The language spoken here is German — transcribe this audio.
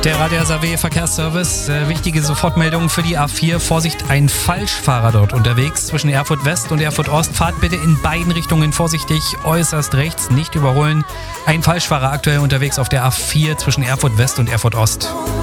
Der Radio SAW Verkehrsservice, wichtige Sofortmeldung für die A4. Vorsicht, ein Falschfahrer dort unterwegs zwischen Erfurt West und Erfurt Ost. Fahrt bitte in beiden Richtungen vorsichtig, äußerst rechts, nicht überholen. Ein Falschfahrer aktuell unterwegs auf der A4 zwischen Erfurt West und Erfurt Ost.